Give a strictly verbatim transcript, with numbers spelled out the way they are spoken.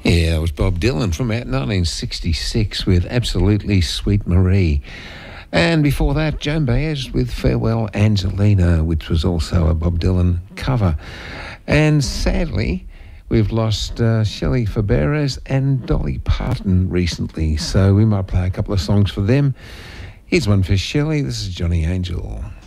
Yeah, it was Bob Dylan from about nineteen sixty-six with Absolutely Sweet Marie. And before that, Joan Baez with Farewell Angelina, which was also a Bob Dylan cover. And sadly, we've lost uh, Shelley Fabares and Dolly Parton recently, so we might play a couple of songs for them. Here's one for Shelley. This is Johnny Angel.